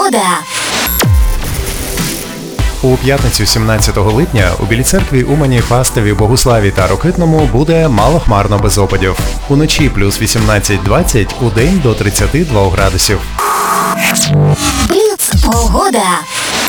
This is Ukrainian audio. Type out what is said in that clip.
Погода. У п'ятницю 17 липня у Білій Церкві, Умані, Фастові, Богуславі та Рокитному буде малохмарно без опадів. Уночі плюс 18-20, удень до 32 градусів. Бліц. Погода.